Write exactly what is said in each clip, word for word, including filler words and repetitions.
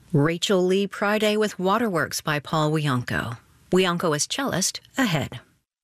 Rachel Lee Priday with Waterworks by Paul Wianco. Wianco is cellist, ahead.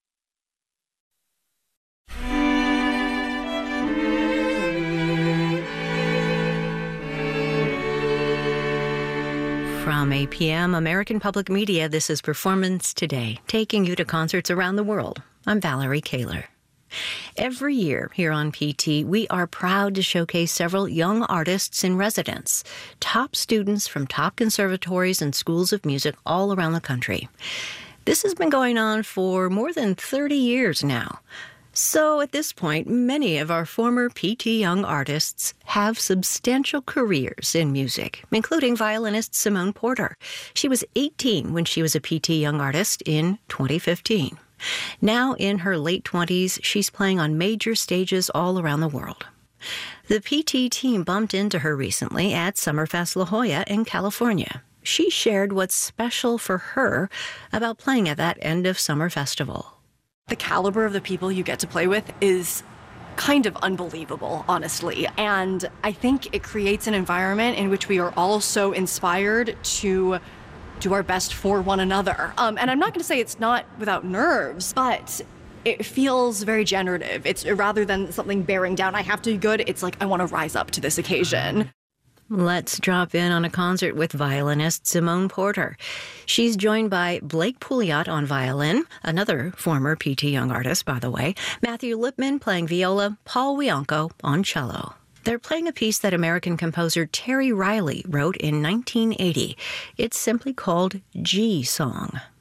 From A P M American Public Media, this is Performance Today, taking you to concerts around the world. I'm Valerie Kaler. Every year here on P T, we are proud to showcase several young artists in residence, top students from top conservatories and schools of music all around the country. This has been going on for more than thirty years now. So at this point, many of our former P T Young artists have substantial careers in music, including violinist Simone Porter. She was eighteen when she was a P T Young artist in twenty fifteen. Now in her late twenties, she's playing on major stages all around the world. The P T team bumped into her recently at Summerfest La Jolla in California. She shared what's special for her about playing at that end of summer festival. The caliber of the people you get to play with is kind of unbelievable, honestly. And I think it creates an environment in which we are all so inspired to do our best for one another. Um, and I'm not going to say it's not without nerves, but it feels very generative. It's rather than something bearing down, I have to be good, it's like I want to rise up to this occasion. Let's drop in on a concert with violinist Simone Porter. She's joined by Blake Pouliot on violin, another former P T Young artist, by the way, Matthew Lipman playing viola, Paul Wianco on cello. They're playing a piece that American composer Terry Riley wrote in nineteen eighty. It's simply called G Song.